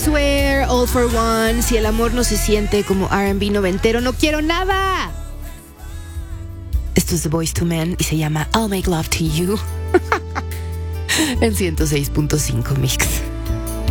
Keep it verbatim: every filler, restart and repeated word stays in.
Swear, All for One. Si el amor no se siente como R and B noventero, no quiero nada. Esto es The Boyz two Men y se llama I'll Make Love to You. En ciento seis punto cinco Mix.